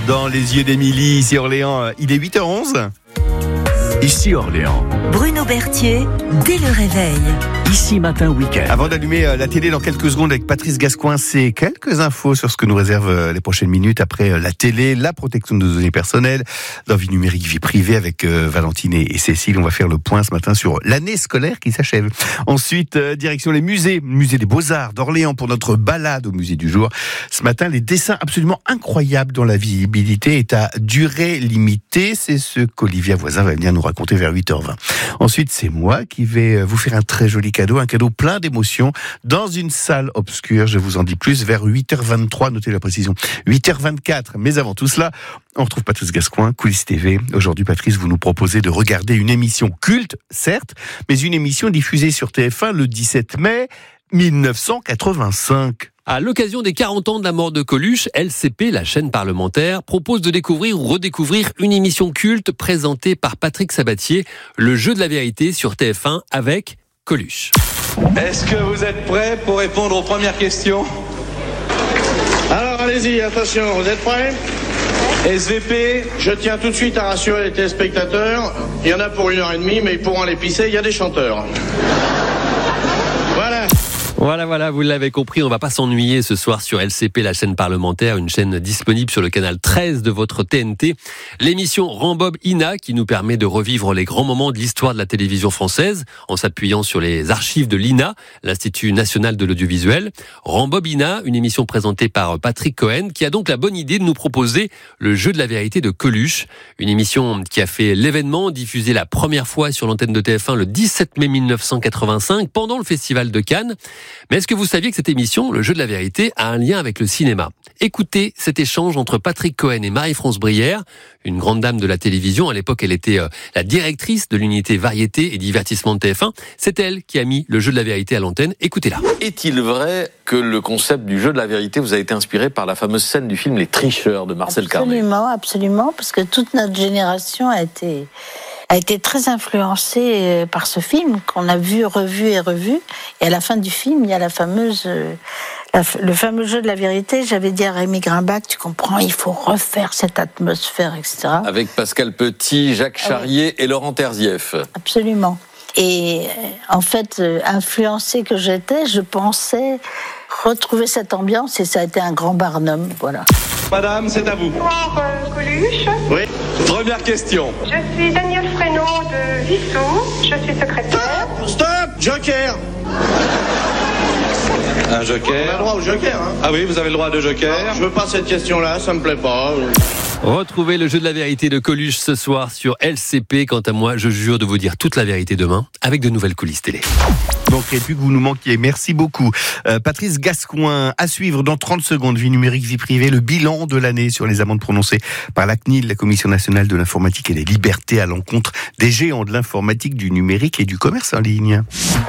dans les yeux d'Émilie, ici Orléans. Il est 8h11. Ici Orléans. Bruno Berthier, dès le réveil. Ici Matin Week-end. Avant d'allumer la télé dans quelques secondes avec Patrice Gascoin, c'est quelques infos sur ce que nous réservent les prochaines minutes après la télé, la protection de nos données personnelles, dans vie numérique, vie privée avec Valentine et Cécile. On va faire le point ce matin sur l'année scolaire qui s'achève. Ensuite, direction les musées, musée des Beaux-Arts d'Orléans pour notre balade au musée du jour. Ce matin, les dessins absolument incroyables dont la visibilité est à durée limitée. C'est ce qu'Olivia Voisin va venir nous raconter vers 8h20. Ensuite, c'est moi qui vais vous faire un très joli cadeau, un cadeau plein d'émotions dans une salle obscure. Je vous en dis plus vers 8h23, notez la précision. 8h24. Mais avant tout cela, on retrouve Patrice Gascoin, Coulisses TV. Aujourd'hui, Patrice, vous nous proposez de regarder une émission culte, certes, mais une émission diffusée sur TF1 le 17 mai 1985. À l'occasion des 40 ans de la mort de Coluche, LCP, la chaîne parlementaire, propose de découvrir ou redécouvrir une émission culte présentée par Patrick Sabatier, Le jeu de la vérité sur TF1 avec Coluche. Est-ce que vous êtes prêts pour répondre aux premières questions ? Alors allez-y, attention, vous êtes prêts ? SVP, je tiens tout de suite à rassurer les téléspectateurs, il y en a pour 1h30, mais ils pourront aller pisser, il y a des chanteurs. Voilà, vous l'avez compris, on va pas s'ennuyer ce soir sur LCP, la chaîne parlementaire, une chaîne disponible sur le canal 13 de votre TNT. L'émission Rambob Ina qui nous permet de revivre les grands moments de l'histoire de la télévision française en s'appuyant sur les archives de l'INA, l'Institut National de l'Audiovisuel. Rambob Ina, une émission présentée par Patrick Cohen qui a donc la bonne idée de nous proposer Le jeu de la vérité de Coluche, une émission qui a fait l'événement, diffusée la première fois sur l'antenne de TF1 le 17 mai 1985 pendant le Festival de Cannes. Mais est-ce que vous saviez que cette émission, Le jeu de la vérité, a un lien avec le cinéma ? Écoutez cet échange entre Patrick Cohen et Marie-France Brière, une grande dame de la télévision. À l'époque, elle était la directrice de l'unité variété et divertissement de TF1. C'est elle qui a mis Le jeu de la vérité à l'antenne. Écoutez-la. Est-il vrai que le concept du jeu de la vérité vous a été inspiré par la fameuse scène du film Les Tricheurs de Marcel Carné ? Absolument, parce que toute notre génération a été très influencée par ce film qu'on a vu, revu. Et à la fin du film, il y a le fameux jeu de la vérité. J'avais dit à Rémi Grimbach, tu comprends, il faut refaire cette atmosphère, etc. Avec Pascal Petit, Jacques Charrier et Laurent Terzieff. Absolument. Et en fait, influencée que j'étais, je pensais retrouver cette ambiance et ça a été un grand Barnum, voilà. Madame, c'est à vous. Bonjour, Coluche. Oui. Première question. Je suis Daniel Fresneau de Vissou. Je suis secrétaire. Stop, Joker. Un joker. On a le droit au joker, hein. Ah oui, vous avez le droit de joker. Je veux pas cette question-là, ça me plaît pas. Retrouvez Le jeu de la vérité de Coluche ce soir sur LCP. Quant à moi, je jure de vous dire toute la vérité demain avec de nouvelles coulisses télé. Il ne manquerait plus que vous nous manquiez. Merci beaucoup. Patrice Gascoin, à suivre dans 30 secondes, vie numérique, vie privée, le bilan de l'année sur les amendes prononcées par la CNIL, la Commission nationale de l'informatique et des libertés à l'encontre des géants de l'informatique, du numérique et du commerce en ligne.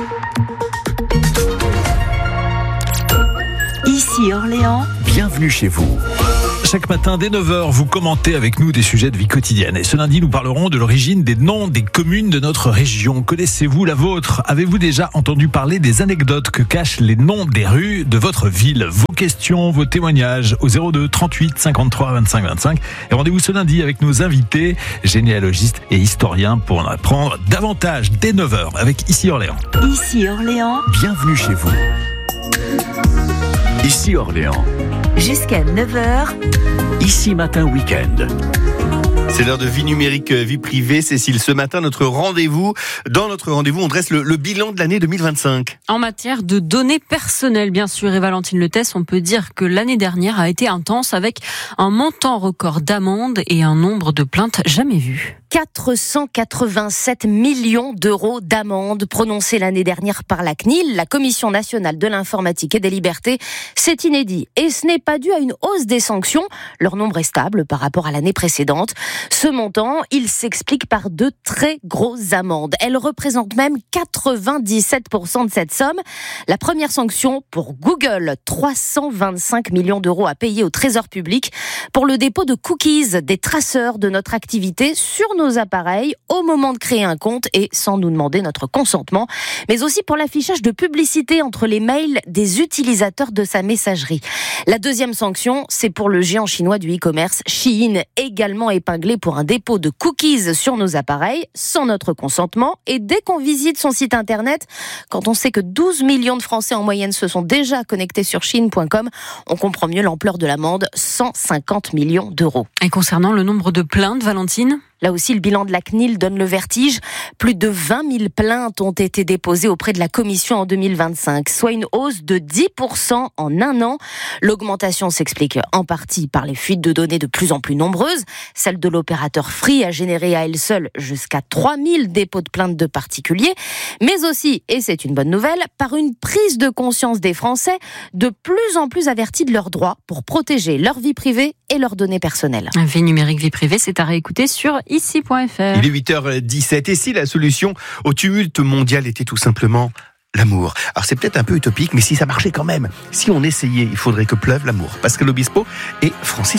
Ici Orléans. Bienvenue chez vous. Chaque matin, dès 9h, vous commentez avec nous des sujets de vie quotidienne. Et ce lundi, nous parlerons de l'origine des noms des communes de notre région. Connaissez-vous la vôtre ? Avez-vous déjà entendu parler des anecdotes que cachent les noms des rues de votre ville ? Vos questions, vos témoignages au 02 38 53 25 25. Et rendez-vous ce lundi avec nos invités, généalogistes et historiens, pour en apprendre davantage dès 9h avec Ici Orléans. Ici Orléans. Bienvenue chez vous. Ici Orléans. Jusqu'à 9h. Ici Matin Week-end. C'est l'heure de vie numérique, vie privée. Cécile, ce matin, dans notre rendez-vous, on dresse le bilan de l'année 2025. En matière de données personnelles, bien sûr, et Valentine Letès, on peut dire que l'année dernière a été intense avec un montant record d'amendes et un nombre de plaintes jamais vu. 487 millions d'euros d'amendes prononcées l'année dernière par la CNIL, la Commission nationale de l'informatique et des libertés. C'est inédit. Et ce n'est pas dû à une hausse des sanctions. Leur nombre est stable par rapport à l'année précédente. Ce montant, il s'explique par de très grosses amendes. Elles représentent même 97% de cette somme. La première sanction pour Google, 325 millions d'euros à payer au Trésor public pour le dépôt de cookies, des traceurs de notre activité sur nos appareils au moment de créer un compte et sans nous demander notre consentement, mais aussi pour l'affichage de publicité entre les mails des utilisateurs de sa messagerie. La deuxième sanction, c'est pour le géant chinois du e-commerce Shein, également épinglé pour un dépôt de cookies sur nos appareils sans notre consentement. Et dès qu'on visite son site internet, quand on sait que 12 millions de Français en moyenne se sont déjà connectés sur Shein.com, on comprend mieux l'ampleur de l'amende, 150 millions d'euros. Et concernant le nombre de plaintes, Valentine ? Là aussi, le bilan de la CNIL donne le vertige. Plus de 20 000 plaintes ont été déposées auprès de la Commission en 2025, soit une hausse de 10% en un an. L'augmentation s'explique en partie par les fuites de données de plus en plus nombreuses. Celle de l'opérateur Free a généré à elle seule jusqu'à 3 000 dépôts de plaintes de particuliers. Mais aussi, et c'est une bonne nouvelle, par une prise de conscience des Français de plus en plus avertis de leurs droits pour protéger leur vie privée et leurs données personnelles. Vie numérique, vie privée, c'est à réécouter sur ici.fr. Il est 8h17. Et si la solution au tumulte mondial était tout simplement l'amour? Alors c'est peut-être un peu utopique, mais si ça marchait quand même, si on essayait, il faudrait que pleuve l'amour. Pascal Obispo et Francis